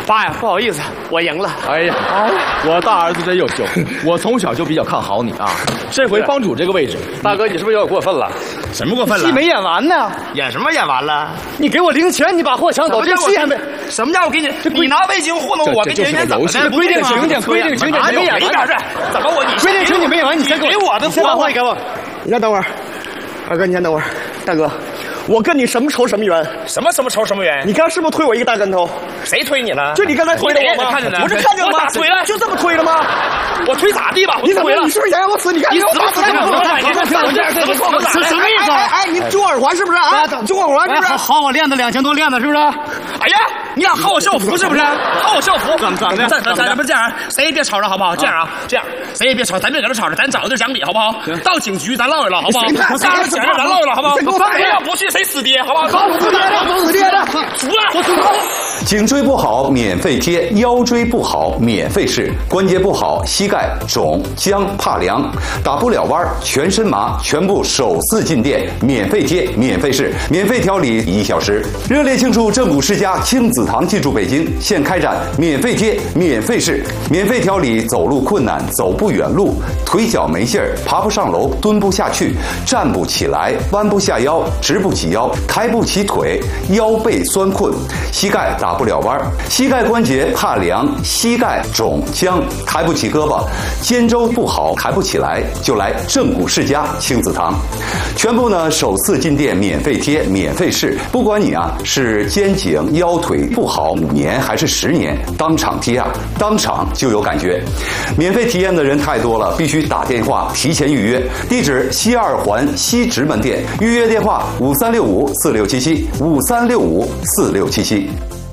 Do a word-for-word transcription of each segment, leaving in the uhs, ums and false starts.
爸呀，不好意思，我赢了。 哎呀，我大儿子真优秀，我从小就比较看好你啊。这回帮主这个位置， 大哥，你是不是有点过分了？ 什么过分了？ 戏没演完呢。 演什么演完了？ 你给我零钱，你把货抢走，这戏还没。 什么叫我给你？你拿味精糊弄我，给你零钱怎么的？ 规定情节，规定情节，你没演完。 怎么我你规定情节没演完，你先给我的货，把货给我。你先等会儿，二哥，你先等会儿，大哥。我跟你什么仇什么冤？ 什么什么仇什么冤？ 你刚是不是推我一个大跟头？ 谁推你了？ 就你刚才推的我吗？ 看着呢， 我是看见了吗？ 我咋推了？ 就这么推了吗？ 我推咋地吧？ 你怎么？你是不是想让我死？你看你死不死？你死不死？什么意思？哎，你中耳环是不是啊？中耳环是不是？薅我链子两千多链子是不是？ 哎呀，你想薅我校服是不是？薅我校服？怎么怎么的？咱咱咱们这样，谁也别吵着好不好？这样啊，这样，谁也别吵，咱别搁这吵着，咱找个地讲理好不好？到警局咱唠一唠好不好？到警局咱唠一唠好不好？谁要不去谁死爹好不好？ 搞死爹的，搞死爹的， 服了， 我服了。 颈椎不好免费贴，腰椎不好免费试，关节不好膝盖肿僵怕凉，打不了弯全身麻，全部首次进店免费贴免费试，免费调理一小时。热烈庆祝正骨世家亲子堂进驻北京，现开展免费贴免费试，免费调理走路困难、走不远路、腿脚没劲儿、爬不上楼、蹲不下去、站不起来、弯不下腰、直不起腰、抬不起腿、腰背酸困、膝盖打不了弯、膝盖关节怕凉、膝盖肿僵、抬不起胳膊、肩周不好抬不起来，就来正骨世家亲子堂。全部呢首次进店免费贴免费试，不管你啊是肩颈腰腿不好五年还是十年，当场贴啊，当场就有感觉。免费体验的人太多了，必须打电话提前预约。地址西二环西直门店，预约电话五三六五四六七七五三六五四六七七。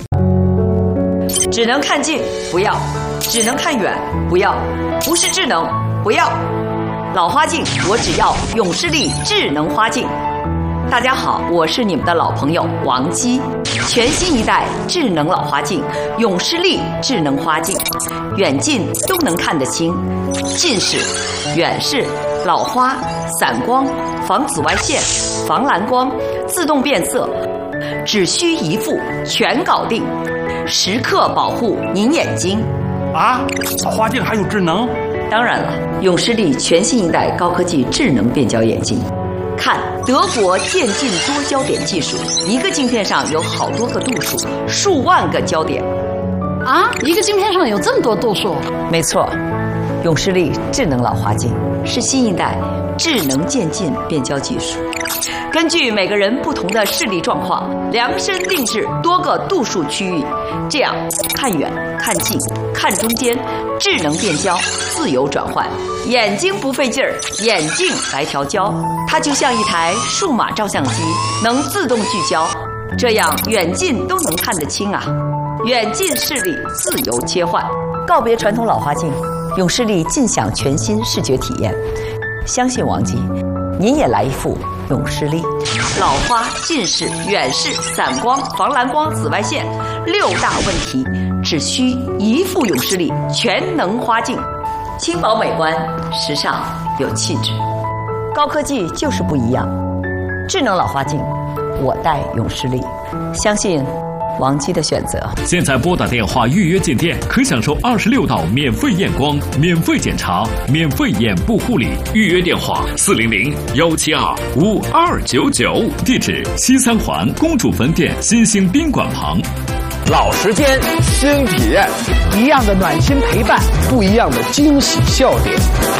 只能看近不要，只能看远不要，不是智能不要。老花镜我只要永视力智能花镜。大家好，我是你们的老朋友王姬。全新一代智能老花镜永视力智能花镜，远近都能看得清，近视、远视、老花、散光、防紫外线、防蓝光、自动变色，只需一副全搞定，时刻保护您眼睛。 啊，老花镜还有智能？ 当然了，永视力全新一代高科技智能变焦眼镜。看德国渐进多焦点技术，一个镜片上有好多个度数，数万个焦点。 啊，一个镜片上有这么多度数？ 没错，永视力智能老花镜是新一代智能渐进变焦技术，根据每个人不同的视力状况，量身定制多个度数区域，这样看远、看近、看中间，智能变焦，自由转换，眼睛不费劲儿，眼镜来调焦，它就像一台数码照相机，能自动聚焦，这样远近都能看得清啊。远近视力自由切换，告别传统老花镜，永视力尽享全新视觉体验。相信王姬，您也来一副永视力。老花、近视、远视、散光、防蓝光、紫外线六大问题，只需一副永视力全能花镜，轻薄美观，时尚有气质，高科技就是不一样。智能老花镜，我戴永视力，相信王姬的选择。 现在拨打电话预约进店，可享受二十六道免费验光、免费检查、免费眼部护理。预约电话四零零幺七二五二九九，地址西三环公主坟店新兴宾馆旁。 老时间，新体验， 一样的暖心陪伴，不一样的惊喜笑点。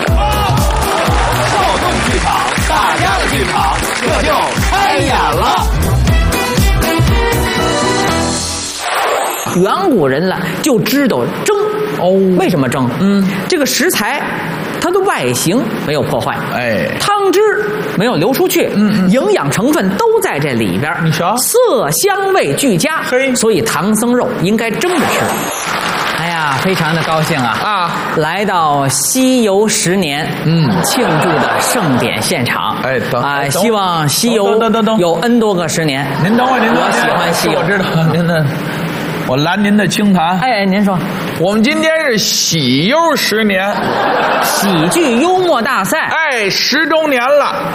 少动剧场，大家的剧场，这就开演了。 远古人了就知道蒸哦，为什么蒸？嗯，这个食材它的外形没有破坏，哎，汤汁没有流出去，嗯，营养成分都在这里边。你说，色香味俱佳，嘿，所以唐僧肉应该蒸着吃。哎呀，非常的高兴啊！啊，来到西游十年，嗯，庆祝的盛典现场。哎，等啊，希望西游等等等有 N 多个十年。 您等会儿，您我喜欢西游， 我知道您的。我拦您的清谈。 哎，您说， 我们今天是喜忧十年， 喜剧幽默大赛， 哎，十周年了。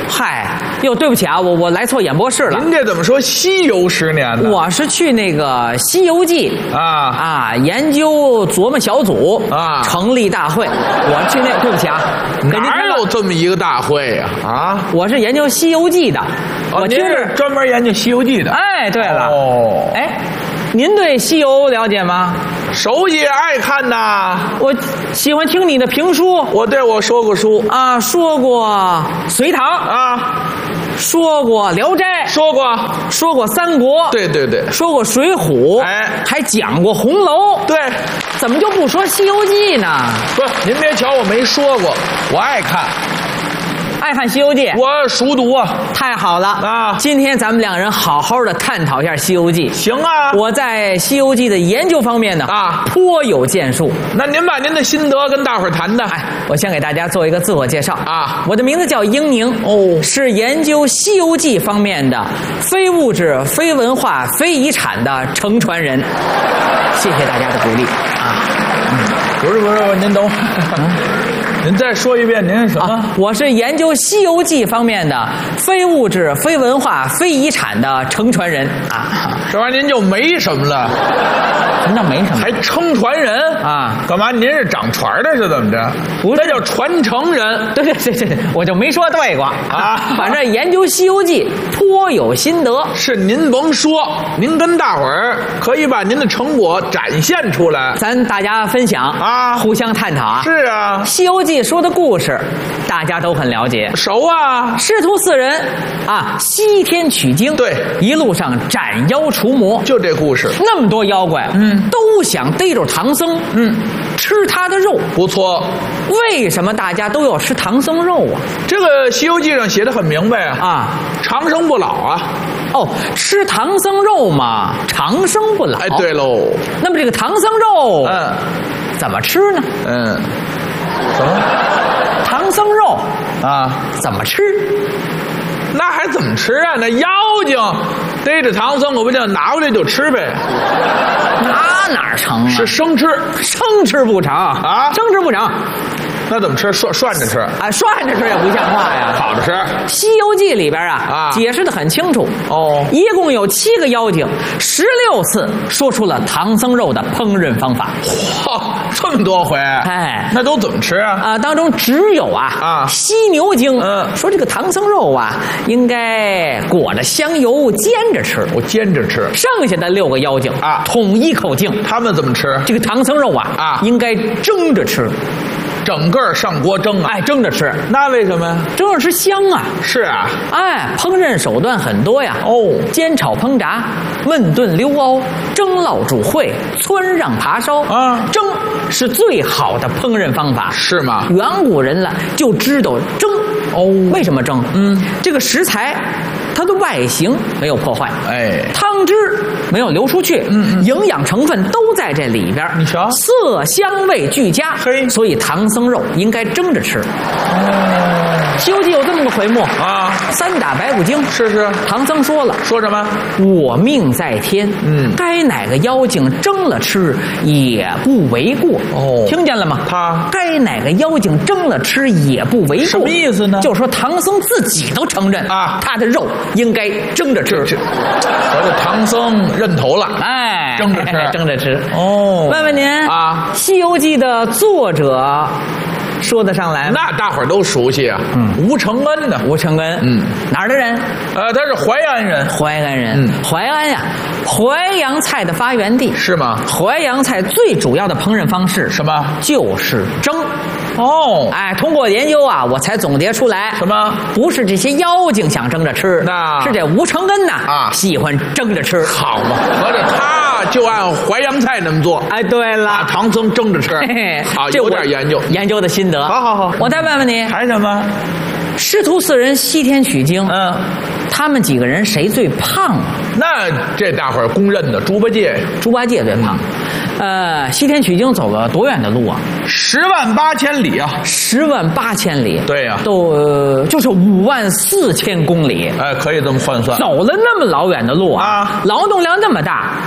嗨，哟，对不起啊，我我来错演播室了。 您这怎么说西游十年呢？ 我是去那个《西游记》 啊啊研究琢磨小组啊成立大会，我去那，对不起啊， 哪有这么一个大会呀？啊， 我是研究《西游记》的， 哦、 我听着专门研究《西游记》的。 哎，对了， 哦， 哎，您对西游了解吗？ 熟悉，爱看呐。 我喜欢听你的评书。 我对我说过书啊，说过隋唐啊， 说过聊斋， 说过说过三国， 对对对， 说过水浒， 哎， 还讲过红楼。 对， 怎么就不说西游记呢？ 不，您别瞧我没说过，我爱看。 爱看《西游记》， 我熟读啊！ 太好了啊！ 今天咱们两人好好的探讨一下《西游记》。 行啊！ 我在《西游记》的研究方面呢啊颇有建树。 那您把您的心得跟大伙儿谈谈。 哎，我先给大家做一个自我介绍啊， 我的名字叫英宁哦，是研究《西游记》方面的非物质、非文化、非遗产的承传人。谢谢大家的鼓励啊！ 嗯，不是不是，您等会儿。嗯您再说一遍，您是什么、啊？ 我是研究《西游记》方面的非物质、非文化、非遗产的承传人啊！ 这玩意儿您就没什么了。 什么叫没什么？ 还承传人啊？ 干嘛？您是掌传的，是怎么着？ 不是， 那叫传承人。 对对对对，我就没说对过啊。 反正研究《西游记》颇有心得。 是您甭说，您跟大伙儿可以把您的成果展现出来， 咱大家分享啊， 互相探讨啊。 是啊， 《西游记》说的故事大家都很了解， 熟啊。 师徒四人啊，西天取经， 对， 一路上斩妖除魔， 就这故事。 那么多妖怪，嗯，都想逮着唐僧，嗯，吃他的肉。 不错。 为什么大家都要吃唐僧肉啊？ 这个《西游记》上写的很明白啊， 啊， 长生不老啊。 哦，吃唐僧肉嘛，长生不老。 哎，对喽。 那么这个唐僧肉， 嗯， 怎么吃呢？ 嗯，怎么？ 唐僧肉啊， 怎么吃？ 那还怎么吃啊？那妖精逮着唐僧，我不就拿过来就吃呗？ 那哪成啊？ 是生吃， 生吃不成啊？生吃不成。 那怎么吃？涮涮着吃啊？涮着吃也不像话呀！ 烤着吃，《 西游记》里边啊，啊解释的很清楚哦。 一共有七个妖精，十六次说出了唐僧肉的烹饪方法。 嚯，这么多回！ 哎， 那都怎么吃啊？ 啊，当中只有啊啊犀牛精，嗯，说这个唐僧肉啊应该裹着香油煎着吃。 我煎着吃。 剩下的六个妖精啊，统一口径。 他们怎么吃？ 这个唐僧肉啊啊，应该蒸着吃。 整个上锅蒸啊！ 哎，蒸着吃， 那为什么呀？ 蒸着吃香啊！ 是啊， 哎，烹饪手段很多呀。 哦， 煎炒烹炸、焖炖溜熬、蒸烙煮烩、汆让爬烧啊，蒸是最好的烹饪方法， 是吗？ 远古人了就知道蒸哦。为什么蒸？嗯，这个食材它的外形没有破坏， 哎， 汤汁没有流出去，嗯，营养成分都在这里边。 你瞧， 色香味俱佳，嘿，所以唐僧肉应该蒸着吃。哦，《西游记》有这么个回目啊，三打白骨精。 是是， 唐僧说了， 说什么？ 我命在天，嗯，该哪个妖精蒸了吃也不为过。哦，听见了吗？ 他该哪个妖精蒸了吃也不为过。 什么意思呢？ 就说唐僧自己都承认啊，他的肉应该蒸着吃。 合着唐僧认头了， 哎， 蒸着吃， 蒸着吃。 哦， 问问您啊，《西游记》的作者说得上来吗？ 那大伙儿都熟悉啊，嗯，吴承恩的。 吴承恩，嗯，哪儿的人？ 呃，他是淮安人。 淮安人，嗯，淮安呀，淮扬菜的发源地。 是吗？ 淮扬菜最主要的烹饪方式什么？ 就是蒸。 哦， 哎，通过研究啊，我才总结出来， 什么？ 不是这些妖精想蒸着吃， 那是这吴承恩呐啊，喜欢蒸着吃。 好嘛，合着他就按淮扬菜那么做。 哎，对了， 把唐僧蒸着吃。 嘿嘿， 好，有点研究， 研究的心得。 好好好， 我再问问你， 还什么？ 师徒四人西天取经， 嗯， 他们几个人谁最胖啊？ 那这大伙儿公认的猪八戒。 猪八戒最胖。呃，西天取经走了多远的路啊？ 十万八千里啊！ 十万八千里。 对呀、啊， 都、呃、就是五万四千公里。 哎，可以这么换算。 走了那么老远的路啊，啊劳动量那么大。猪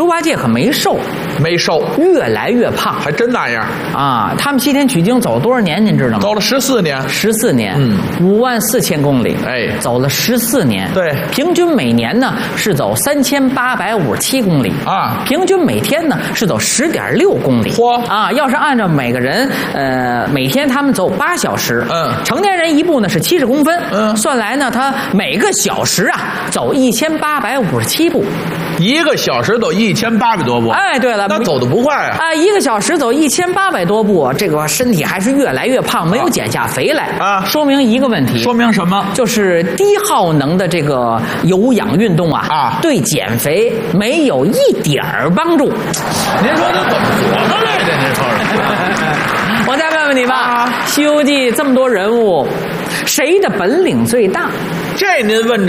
猪八戒可没瘦， 没瘦， 越来越胖， 还真那样啊！他们西天取经走多少年？您知道吗？ 走了十四年， 十四年， 嗯， 五万四千公里， 哎， 走了十四年， 对， 平均每年呢是走三千八百五十七公里啊， 平均每天呢是走十点六公里， 嚯啊！要是按照每个人呃每天他们走八小时， 嗯， 成年人一步呢是七十公分， 嗯， 算来呢他每个小时啊走一千八百五十七步。 一个小时走一千八百多步， 哎，对了， 那走得不快啊！ 啊，一个小时走一千八百多步，这个身体还是越来越胖，没有减下肥来啊。 说明一个问题， 说明什么？ 就是低耗能的这个有氧运动啊， 啊， 对减肥没有一点儿帮助。 您说这怎么琢磨来的？您说说。 我再问问你吧， 啊， 《西游记》这么多人物，谁的本领最大？ 这您问着。